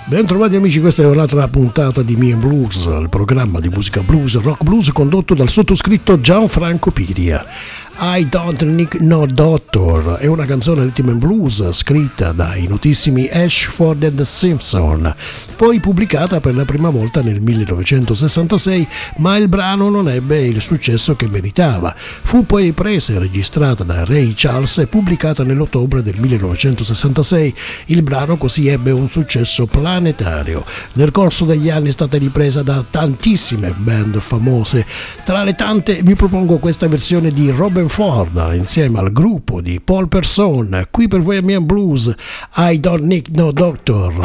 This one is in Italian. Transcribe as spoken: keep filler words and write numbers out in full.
Bentrovati amici, questa è un'altra puntata di Me and Blues, il programma di musica blues e rock blues condotto dal sottoscritto Gianfranco Piria. I Don't Need No Doctor è una canzone rhythm and blues scritta dai notissimi Ashford and Simpson, poi pubblicata per la prima volta nel millenovecentosessantasei, ma il brano non ebbe il successo che meritava. Fu poi presa e registrata da Ray Charles e pubblicata nell'ottobre del millenovecentosessantasei. Il brano così ebbe un successo planetario. Nel corso degli anni è stata ripresa da tantissime band famose. Tra le tante vi propongo questa versione di Robert Ford insieme al gruppo di Paul Person, qui per voi a Me and Blues, I Don't Need No Doctor.